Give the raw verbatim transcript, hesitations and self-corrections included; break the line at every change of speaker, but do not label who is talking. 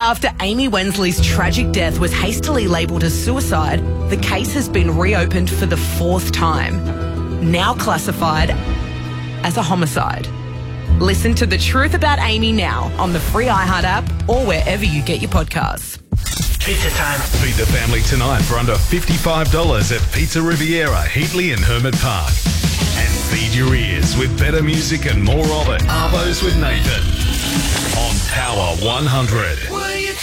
after Amy Wensley's tragic death was hastily labelled as suicide, the case has been reopened for the fourth time, now classified as a homicide. Listen to The Truth About Amy now on the free iHeart app or wherever you get your podcasts.
Pizza time.
Feed the family tonight for under fifty-five dollars at Pizza Riviera, Heatley and Hermit Park. And feed your ears with better music and more of it. Arvos with Nathan on Power one hundred.